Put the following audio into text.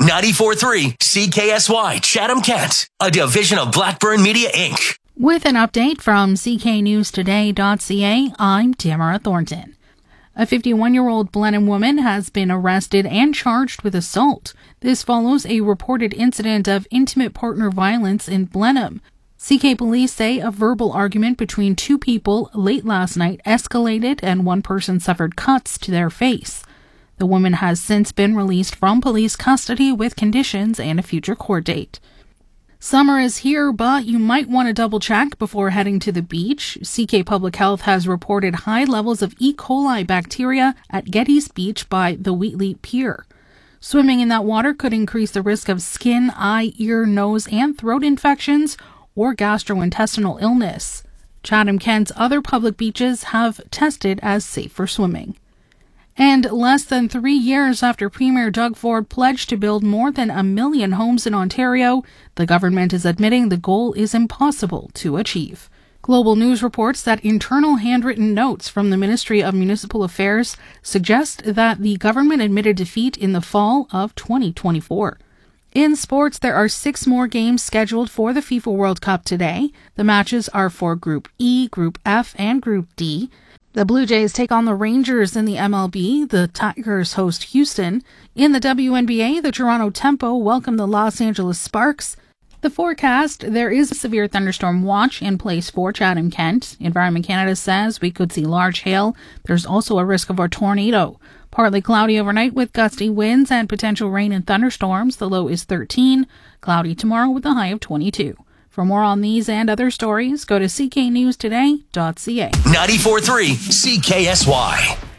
94.3 CKSY Chatham-Kent, a division of Blackburn Media Inc. With an update from cknewstoday.ca, I'm Tamara Thornton. A 51-year-old Blenheim woman has been arrested and charged with assault. This follows a reported incident of intimate partner violence in Blenheim. CK police say a verbal argument between two people late last night escalated and one person suffered cuts to their face. The woman has since been released from police custody with conditions and a future court date. Summer is here, but you might want to double check before heading to the beach. CK Public Health has reported high levels of E. coli bacteria at Getty's Beach by the Wheatley Pier. Swimming in that water could increase the risk of skin, eye, ear, nose, and throat infections or gastrointestinal illness. Chatham-Kent's other public beaches have tested as safe for swimming. And less than 3 years after Premier Doug Ford pledged to build more than 1 million homes in Ontario, the government is admitting the goal is impossible to achieve. Global News reports that internal handwritten notes from the Ministry of Municipal Affairs suggest that the government admitted defeat in the fall of 2024. In sports, there are 6 more games scheduled for the FIFA World Cup today. The matches are for Group E, Group F, and Group D. The Blue Jays take on the Rangers in the MLB. The Tigers host Houston. In the WNBA, the Toronto Tempo welcome the Los Angeles Sparks. The forecast, there is a severe thunderstorm watch in place for Chatham-Kent. Environment Canada says we could see large hail. There's also a risk of a tornado. Partly cloudy overnight with gusty winds and potential rain and thunderstorms. The low is 13. Cloudy tomorrow with a high of 22. For more on these and other stories, go to cknewstoday.ca. 94.3 CKSY.